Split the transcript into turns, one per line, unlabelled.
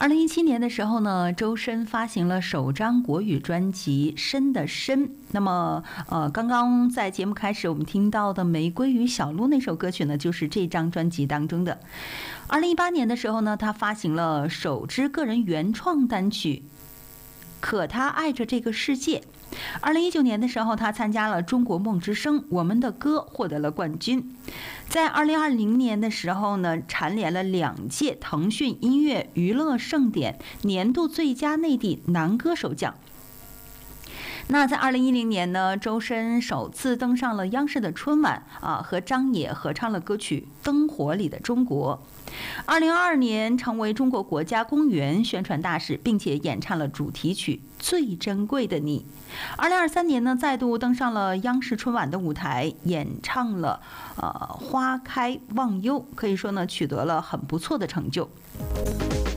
2017年的时候呢，周深发行了首张国语专辑《深的深》。那么，刚刚在节目开始我们听到的《玫瑰与小鹿》那首歌曲呢，就是这张专辑当中的。2018年的时候呢，他发行了首支个人原创单曲《可他爱着这个世界》。2019年的时候，他参加了中国梦之声，《我们的歌》获得了冠军。在2020年的时候呢，蝉联了2届腾讯音乐娱乐盛典年度最佳内地男歌手奖。那在2010年呢，周深首次登上了央视的春晚和张也合唱了歌曲《灯火里的中国》。2022年成为中国国家公园宣传大使，并且演唱了主题曲《最珍贵的你》。2023年呢，再度登上了央视春晚的舞台，演唱了花开忘忧，可以说呢，取得了很不错的成就。